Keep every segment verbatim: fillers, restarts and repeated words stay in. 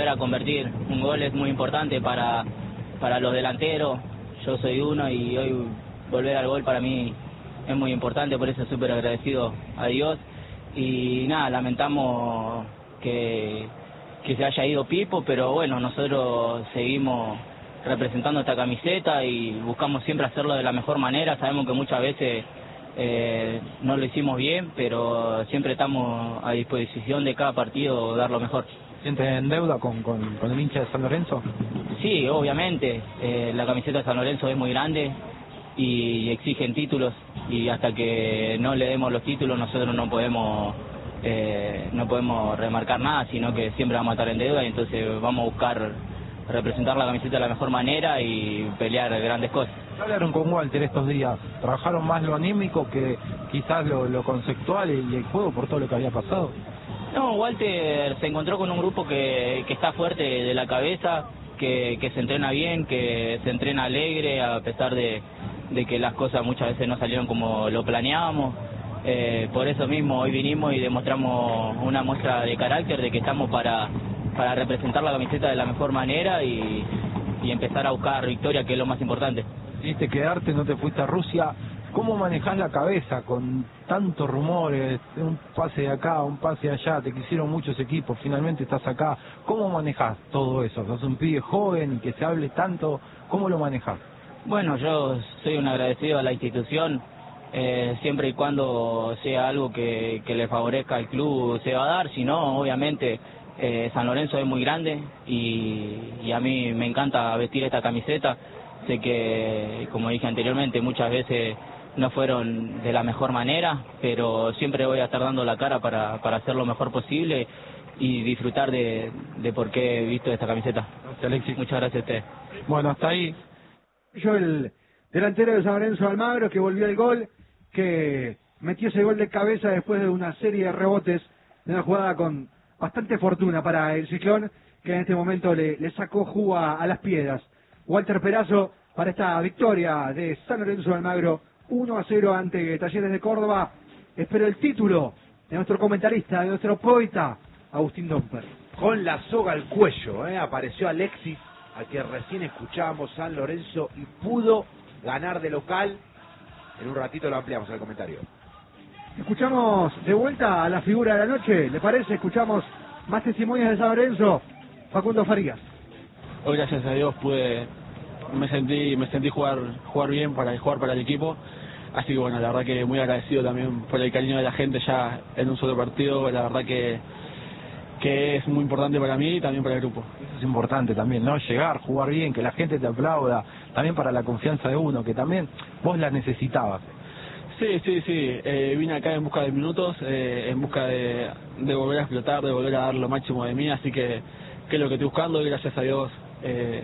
volver a convertir. Un gol es muy importante para, para los delanteros, yo soy uno y hoy volver al gol para mí es muy importante, por eso súper agradecido a Dios. Y nada, lamentamos que, que se haya ido Pipo, pero bueno, nosotros seguimos representando esta camiseta y buscamos siempre hacerlo de la mejor manera. Sabemos que muchas veces eh, no lo hicimos bien, pero siempre estamos a disposición de cada partido dar lo mejor. ¿Sientes en deuda con, con, con el hincha de San Lorenzo? Sí, obviamente. Eh, la camiseta de San Lorenzo es muy grande y exigen títulos, y hasta que no le demos los títulos nosotros no podemos eh, no podemos remarcar nada, sino que siempre vamos a estar en deuda, y entonces vamos a buscar representar la camiseta de la mejor manera y pelear grandes cosas. Hablaron con Walter estos días, trabajaron más lo anímico que quizás lo, lo conceptual y el juego por todo lo que había pasado. No, Walter se encontró con un grupo que, que está fuerte de la cabeza, que, que se entrena bien, que se entrena alegre a pesar de, de que las cosas muchas veces no salieron como lo planeábamos. Eh, por eso mismo hoy vinimos y demostramos una muestra de carácter, de que estamos para, para representar la camiseta de la mejor manera y, y empezar a buscar victoria, que es lo más importante. Decidiste quedarte, no te fuiste a Rusia. ¿Cómo manejás la cabeza con tantos rumores, un pase de acá, un pase de allá, te quisieron muchos equipos, finalmente estás acá? ¿Cómo manejás todo eso? Sos un pibe joven y que se hable tanto, ¿cómo lo manejás? Bueno, yo soy un agradecido a la institución, eh, siempre y cuando sea algo que, que le favorezca al club se va a dar, si no, obviamente eh, San Lorenzo es muy grande y, y a mí me encanta vestir esta camiseta. Sé que, como dije anteriormente, muchas veces no fueron de la mejor manera, pero siempre voy a estar dando la cara para, para hacer lo mejor posible y disfrutar de, de por qué he visto esta camiseta. Gracias, Alexis. Muchas gracias a usted. Bueno, hasta ahí. Yo el delantero de San Lorenzo, Almagro, que volvió el gol, que metió ese gol de cabeza después de una serie de rebotes, de una jugada con bastante fortuna para el Ciclón, que en este momento le, le sacó jugo a, a las piedras. Walter Perazo para esta victoria de San Lorenzo de Almagro, uno a cero ante Talleres de Córdoba. Espero el título de nuestro comentarista, de nuestro poeta, Agustín Domper. Con la soga al cuello, ¿eh? Apareció Alexis, al que recién escuchábamos, San Lorenzo, y pudo ganar de local. En un ratito lo ampliamos el comentario. Escuchamos de vuelta a la figura de la noche, ¿le parece? Escuchamos más testimonios de San Lorenzo. Facundo Farías. Hoy, gracias a Dios, pude me sentí me sentí jugar jugar bien para jugar para el equipo, así que bueno, la verdad que muy agradecido también por el cariño de la gente ya en un solo partido. La verdad que que es muy importante para mí y también para el grupo. Eso es importante también, ¿no? Llegar, jugar bien, que la gente te aplauda, también para la confianza de uno, que también vos la necesitabas. Sí, sí, sí, eh, vine acá en busca de minutos, eh, en busca de, de volver a explotar, de volver a dar lo máximo de mí, así que, que es lo que estoy buscando, y gracias a Dios, eh,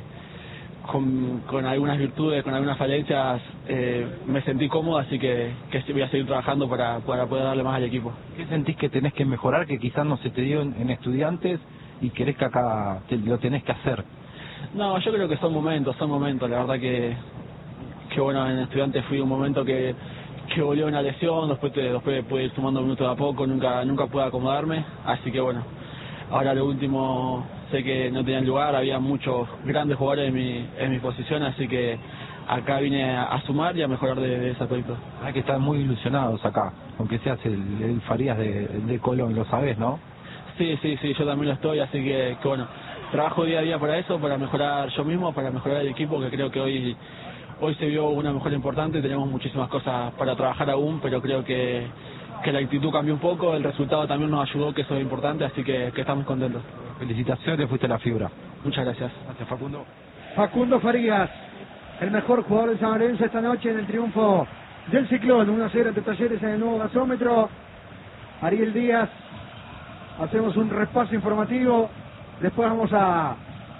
con, con algunas virtudes, con algunas falencias, eh, me sentí cómodo, así que, que voy a seguir trabajando para, para poder darle más al equipo. ¿Qué sentís que tenés que mejorar, que quizás no se te dio en, en Estudiantes y querés que acá te, lo tenés que hacer? No, yo creo que son momentos, son momentos, la verdad que, que bueno, en Estudiantes fui un momento que que volvió una lesión, después, te, después pude ir sumando minutos de a poco, nunca nunca pude acomodarme, así que bueno, ahora lo último sé que no tenían lugar, había muchos grandes jugadores en mi, en mi posición, así que acá vine a, a sumar y a mejorar de, de ese aspecto. Hay que estar muy ilusionados acá, aunque seas el, el Farías de, de Colón, lo sabés, ¿no? Sí, sí, sí, yo también lo estoy, así que, que bueno, trabajo día a día para eso, para mejorar yo mismo, para mejorar el equipo, que creo que hoy Hoy se vio una mejora importante, tenemos muchísimas cosas para trabajar aún, pero creo que, que la actitud cambió un poco, el resultado también nos ayudó, que eso es importante, así que, que estamos contentos. Felicitaciones, fuiste la figura. Muchas gracias. Gracias, Facundo. Facundo Farías, el mejor jugador de San Lorenzo esta noche en el triunfo del Ciclón, uno a cero ante Talleres en el nuevo gasómetro. Ariel Díaz, hacemos un repaso informativo, después vamos a,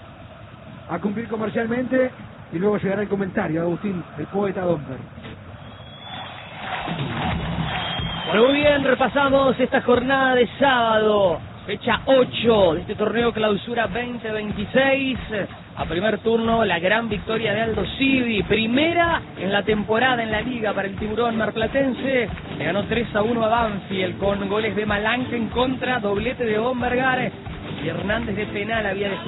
a cumplir comercialmente. Y luego llegará el comentario de Agustín, el poeta Domper. Bueno, muy bien, repasamos esta jornada de sábado, fecha ocho de este torneo clausura veinte veintiséis. A primer turno, la gran victoria de Aldo Civi, primera en la temporada en la liga para el tiburón marplatense. Le ganó tres a uno a Banfield con goles de Malanque en contra, doblete de Bombergar, y Hernández de penal había dejado